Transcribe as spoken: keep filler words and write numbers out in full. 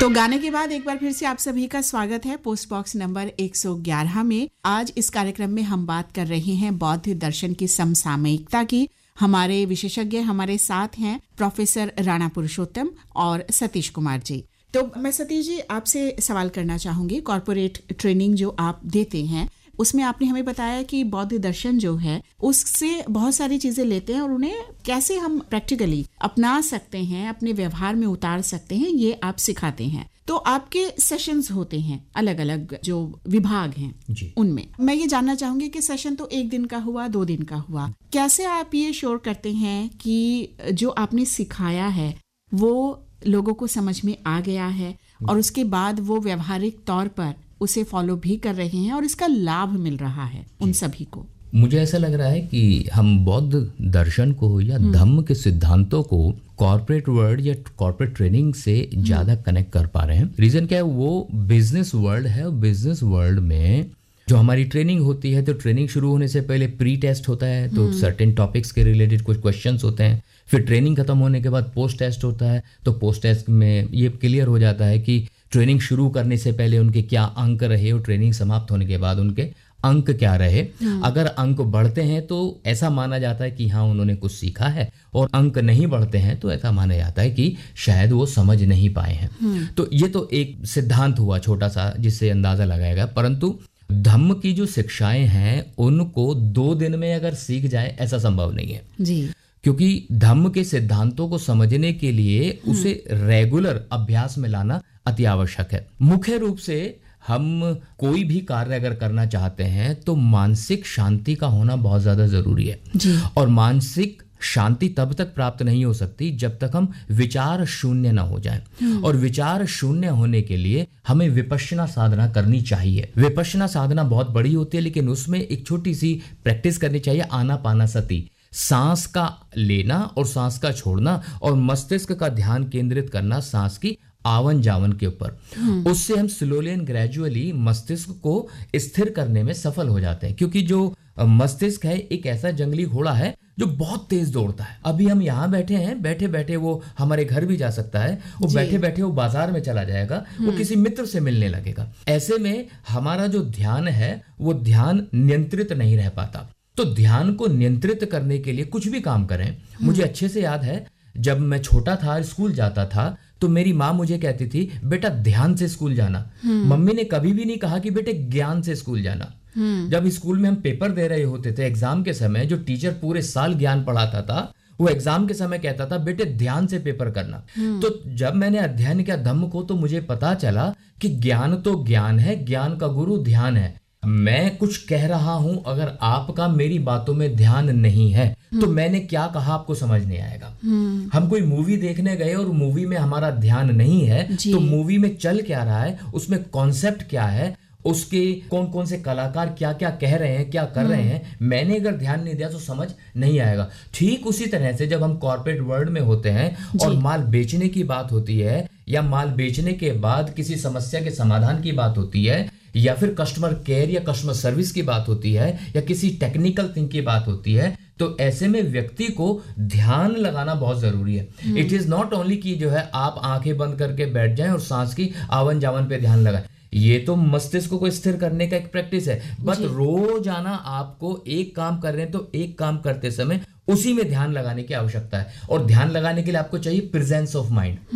तो गाने के बाद एक बार फिर से आप सभी का स्वागत है पोस्ट बॉक्स नंबर एक सौ ग्यारह में। आज इस कार्यक्रम में हम बात कर रहे हैं बौद्ध दर्शन की समसामयिकता की। हमारे विशेषज्ञ हमारे साथ हैं प्रोफेसर राणा पुरुषोत्तम और सतीश कुमार जी। तो मैं सतीश जी आपसे सवाल करना चाहूंगी, कॉर्पोरेट ट्रेनिंग जो आप देते हैं उसमें आपने हमें बताया कि बौद्ध दर्शन जो है उससे बहुत सारी चीजें लेते हैं और उन्हें कैसे हम प्रैक्टिकली अपना सकते हैं, अपने व्यवहार में उतार सकते हैं, ये आप सिखाते हैं। तो आपके सेशंस होते हैं अलग अलग जो विभाग हैं जी। उनमें मैं ये जानना चाहूंगी कि सेशन तो एक दिन का हुआ, दो दिन का हुआ, कैसे आप ये श्योर करते हैं कि जो आपने सिखाया है वो लोगों को समझ में आ गया है और उसके बाद वो व्यवहारिक तौर पर उसे फॉलो भी कर रहे हैं और इसका लाभ मिल रहा है उन सभी को? मुझे ऐसा लग रहा है कि हम बौद्ध दर्शन को या धम्म के सिद्धांतों को कॉर्पोरेट वर्ल्ड या कॉर्पोरेट ट्रेनिंग से ज्यादा कनेक्ट कर पा रहे हैं। रीजन क्या है, वो बिजनेस वर्ल्ड है। बिजनेस वर्ल्ड में जो हमारी ट्रेनिंग होती है, तो ट्रेनिंग शुरू होने से पहले प्री टेस्ट होता है, तो सर्टेन टॉपिक्स के रिलेटेड कुछ क्वेश्चंस होते हैं। फिर ट्रेनिंग खत्म होने के बाद पोस्ट टेस्ट होता है, तो पोस्ट टेस्ट में ये क्लियर हो जाता है कि ट्रेनिंग शुरू करने से पहले उनके क्या अंक रहे और ट्रेनिंग समाप्त होने के बाद उनके अंक क्या रहे। अगर अंक बढ़ते हैं तो ऐसा माना जाता है कि हाँ उन्होंने कुछ सीखा है, और अंक नहीं बढ़ते हैं तो ऐसा माना जाता है कि शायद वो समझ नहीं पाए हैं। तो ये तो एक सिद्धांत हुआ छोटा सा जिससे अंदाजा लगाएगा। परंतु धम्म की जो शिक्षाएं हैं उनको दो दिन में अगर सीख जाए ऐसा संभव नहीं है जी। क्योंकि धम्म के सिद्धांतों को समझने के लिए उसे रेगुलर अभ्यास में लाना अति आवश्यक है। मुख्य रूप से हम कोई भी कार्य अगर करना चाहते हैं तो मानसिक शांति का होना बहुत ज्यादा जरूरी है जी। और मानसिक शांति तब तक प्राप्त नहीं हो सकती जब तक हम विचार शून्य ना हो जाएं। और विचार शून्य होने के लिए हमें विपश्यना साधना करनी चाहिए। विपश्यना साधना बहुत बड़ी होती है, लेकिन उसमें एक छोटी सी प्रैक्टिस करनी चाहिए, आनापानसति, सांस का लेना और सांस का छोड़ना, और मस्तिष्क का ध्यान केंद्रित करना सांस की आवन जावन के ऊपर। उससे हम स्लोली एंड ग्रेजुअली मस्तिष्क को स्थिर करने में सफल हो जाते हैं। क्योंकि जो मस्तिष्क है एक ऐसा जंगली घोड़ा है जो बहुत तेज दौड़ता है। अभी हम यहाँ बैठे हैं, बैठे बैठे वो हमारे घर भी जा सकता है, वो बैठे बैठे वो बाजार में चला जाएगा, वो किसी मित्र से मिलने लगेगा। ऐसे में हमारा जो ध्यान है वो ध्यान नियंत्रित नहीं रह पाता। तो ध्यान को नियंत्रित करने के लिए कुछ भी काम करें। मुझे अच्छे से याद है जब मैं छोटा था, स्कूल जाता था, तो मेरी माँ मुझे कहती थी बेटा ध्यान से स्कूल जाना। मम्मी ने कभी भी नहीं कहा कि बेटे ज्ञान से स्कूल जाना। जब स्कूल में हम पेपर दे रहे होते थे एग्जाम के समय, जो टीचर पूरे साल ज्ञान पढ़ाता था वो एग्जाम के समय कहता था बेटे ध्यान से पेपर करना। तो जब मैंने अध्ययन किया धम्म को तो मुझे पता चला कि ज्ञान तो ज्ञान है, ज्ञान का गुरु ध्यान है। मैं कुछ कह रहा हूं, अगर आपका मेरी बातों में ध्यान नहीं है तो मैंने क्या कहा आपको समझ नहीं आएगा। हम कोई मूवी देखने गए और मूवी में हमारा ध्यान नहीं है तो मूवी में चल क्या रहा है, उसमें कॉन्सेप्ट क्या है, उसके कौन कौन से कलाकार क्या क्या कह रहे हैं, क्या कर रहे हैं, मैंने अगर ध्यान नहीं दिया तो समझ नहीं आएगा। ठीक उसी तरह से जब हम कॉर्पोरेट वर्ल्ड में होते हैं और माल बेचने की बात होती है, या माल बेचने के बाद किसी समस्या के समाधान की बात होती है, या फिर कस्टमर केयर या कस्टमर सर्विस की बात होती है, या किसी टेक्निकल थिंग की बात होती है, तो ऐसे में व्यक्ति को ध्यान लगाना बहुत जरूरी है। इट इज नॉट ओनली कि जो है आप आंखें बंद करके बैठ जाएं और सांस की आवन जावन पे ध्यान लगाएं। ये तो मस्तिष्क को स्थिर करने का एक प्रैक्टिस है, बट रोजाना आपको एक काम कर रहे हैं तो एक काम करते समय उसी में ध्यान लगाने की आवश्यकता है। और ध्यान लगाने के लिए आपको चाहिए प्रेजेंस ऑफ माइंड।